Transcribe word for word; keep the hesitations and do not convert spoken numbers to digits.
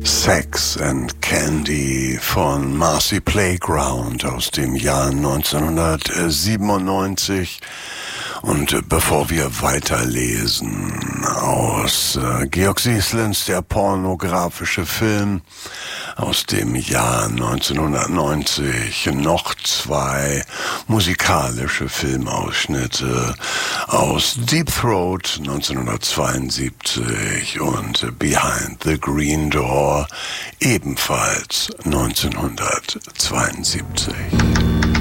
Sex and Candy von Marcy Playground aus dem Jahr neunzehnhundertsiebenundneunzig. Und bevor wir weiterlesen aus äh, Georg Sieslins Der pornografische Film aus dem Jahr neunzehnhundertneunzig, noch zwei musikalische Filmausschnitte aus Deep Throat neunzehnhundertzweiundsiebzig und Behind the Green Door ebenfalls neunzehnhundertzweiundsiebzig.